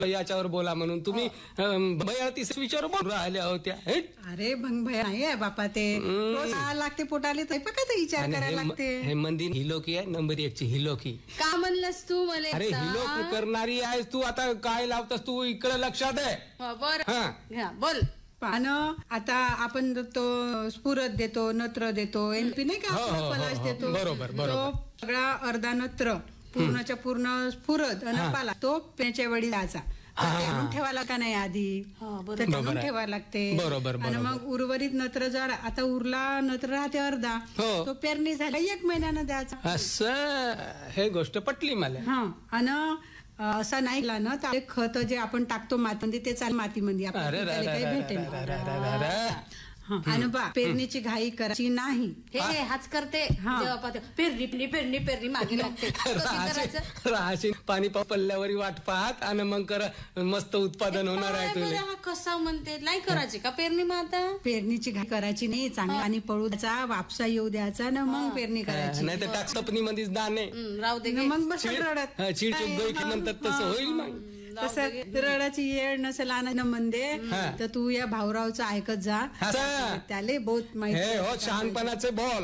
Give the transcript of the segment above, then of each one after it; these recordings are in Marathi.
याच्यावर बोला म्हणून तुम्ही भया तिसऱ्या विचार बोलून राहिल्या होत्या. अरे भंगभया नाही आहे बापा, ते रोज लागते पोटाले तर काय विचार करायला लागते. हे मंदिर हिलोकी आहे, नंबर 1 ची हिलोकी. का म्हणलंस तू मला? अरे हिलोकी करणारी आहेस तू. आता काय लावतस तू इकडे लक्षात आहे. बरं बोल. पण आता आपण तो स्फुरत देतो, नत्र देतो, एनपी नाही का पलाश देतो. बरोबर तो सगळा अर्धा नत्र पूर्णच्या पूर्ण स्फुरत आणि पाला तो पेच्या वेळी द्यायचा. ठेवायला का नाही आधी तर ठेवायला लागते. आणि मग उर्वरित नत्र जर आता उरला नत्र राहते अर्धा, तो पेरणी झाला 1 महिन्यानं द्यायचा. असं हे गोष्ट पटली मला. आणि असा नाही ना तर खत जे आपण टाकतो मातीमध्ये ते चाल मातीमध्ये आपल्याला काही भेटेल. आणि पेरणीची घाई करायची नाही. हे हाच करते पेरणी पेरणी पेरणी मागे लागते. राहायची पाणी पल्ल्यावर वाट पाहत आणि मग कर मस्त उत्पादन होणार आहे तुला. कसा म्हणते नाही करायची का पेरणी? मग आता पेरणीची घाई करायची नाही, चांगला आणि पळू द्यायचा, वापसा येऊ द्यायचा ना मग पेरणी करायची. नाही तर टाकसपणी मध्येच दाणे राहू दे मग बस रडत चिडचिड म्हणतात तसं होईल. मग तसं रडाची येळ नसेल आनंद मध्ये तर तू या भाऊरावचं ऐकत जा, त्याला बहुत माहिती हो. शहाणपणाचे बोल.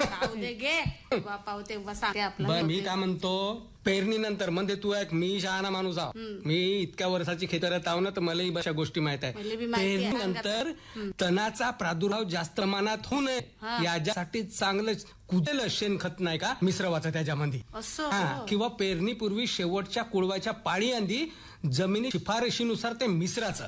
मी काय म्हणतो, पेरणीनंतर म्हणजे तू एक मी शहाणा माणूस आहो, मी इतक्या वर्षाची खेतरत आहो ना, तर मलाही अशा गोष्टी माहित आहे. पेरणीनंतर तणाचा प्रादुर्भाव जास्त प्रमाणात होऊ नये याच्यासाठी चांगलं कुठेल शेणखत नाही का मिश्रवाचं त्याच्यामध्ये, किंवा पेरणीपूर्वी शेवटच्या कुळवाच्या पाळी आधी जमिनी शिफारशीनुसार ते मिश्राचं.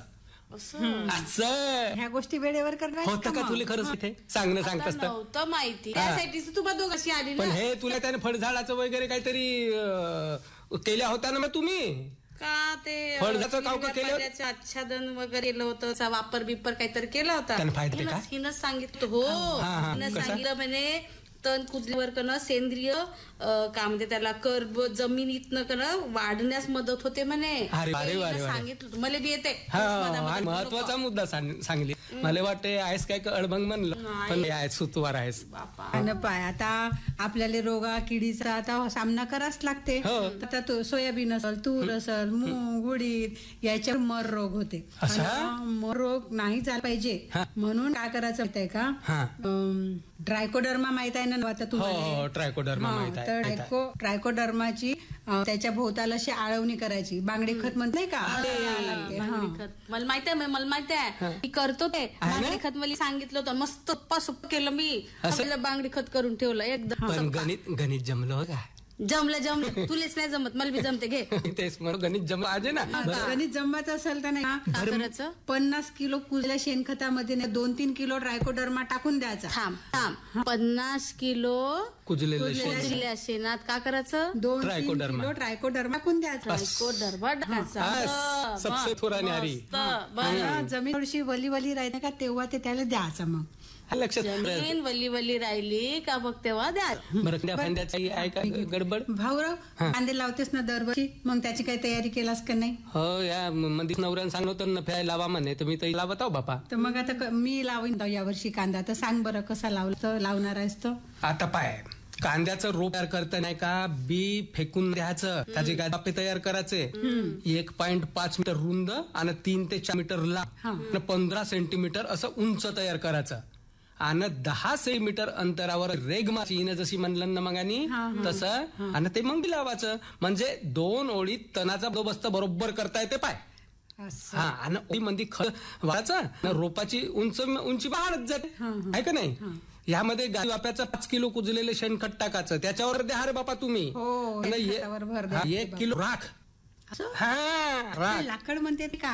ह्या गोष्टी वेळेवर करणार होतं का तुला? खरंच इथे सांगणं सांगतास नव्हतं माहिती, त्यासाठीच तू दोघांशी आली. पण हे तुला त्याने फळझाडाचं वगैरे काहीतरी केल्या होता ना मग तुम्ही? का ते फळझाडाचं काव केलं, आच्छादन वगैरे केलं होतं, वापर बिपर काहीतरी केला होता. हिनं सांगितलं. हो हिनं सांगितलं म्हणे तण कुजल्यावर करणं सेंद्रिय काय म्हणते त्याला कर्ब जमिनीतनं करणं वाढण्यास मदत होते म्हणे. सांगितलं मला बी येते. महत्वाचा मुद्दा सांगली. मला वाटते आहेस काय अडभंग म्हणलं, पण आहेस सुतवार आहेस. पाय आता आपल्याला रोगा किडीचा आता सामना करावाच लागते. आता तो सोयाबीन असल, तूर असल, मूग, उडीद याच्यावर मर रोग होते. मर रोग नाही झाला पाहिजे म्हणून काय करायचं माहित आहे का? ट्रायकोडर्मा माहित आहे ना आता तुम्हाला? ट्रायकोडर्मा माहित आहे. ट्रायकोडर्माची त्याच्या भोवताला अशी आळवणी करायची. बांगडी खत म्हणत नाही का? मला माहिती आहे, मला माहिती आहे, मी करतो ते बांगडी खत. मला सांगितलं होतं, मस्त सुप्प केलं मी. बांगडी खत करून ठेवलं एकदम. गणित जमलं का? जमलं तुलेच नाही जमत, मला बी जमते. घे तेच गणित जम आजे ना. गणित जमवायचं असेल तर नाही 50 किलो कुजल्या शेणखतामध्ये 2-3 किलो ट्रायकोडर्मा टाकून द्यायचा. थांब 50 किलो कुजलेल्या शेणात काय करायचं? 2-3 किलो ट्रायकोडर्मा टाकून द्यायचा. ट्रायकोडर्मा टाकायचा. सबसे थोडा न्यारी. जमीन थोडीशी वली राहते का तेव्हा ते त्याला द्यायचं. मग जमीन वली राहिली का बघ तेव्हा द्या. गडबड. भाऊराव कांदे लावतेस ना दरवर्षी, मग त्याची काही तयारी केलास का नाही? हो या मंदिर नवऱ्यानं सांगलं तर नफ्या लावा म्हणे, तर मी तर लावत आहो बापा. तर मग आता मी लावीन यावर्षी कांदा. तर सांग बरं कसा लावणार आहेस तो? आता पाय कांद्याचं रोप तयार करता नाही का, बी फेकून द्यायचं, त्याचे गापे तयार करायचे. 1.5 मीटर रुंद आणि 3 ते 4 मीटर लांब, 15 सेंटीमीटर असं उंच तयार करायचं. आणि 10 सेंटीमीटर अंतरावर रेगमाची येणं जशी म्हणलं ना मगानी तसं, आणि ते मग लावायचं. म्हणजे 2 ओळीत तणाचा बंदोबस्त बरोबर करता येते पाय. आणि ओळीमध्ये खत वाढायचं, रोपाची उंची वाढत जाते आहे का नाही. यामध्ये गाई वाप्याचं 5 किलो कुजलेले शेणखत टाकायचं, त्याच्यावर द्या रे बापा तुम्ही. 1 किलो राख. लाकड म्हणते का?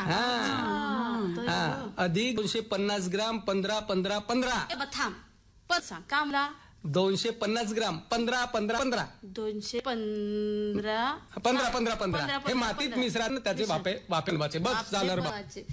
अधिक 250 ग्राम 15-15-15. थांब पण सांग कामला. 250 ग्राम 15-15-15. 215 15-15-15 हे मातीत मिश्रण त्याचे वापेन वाचे बस झालं.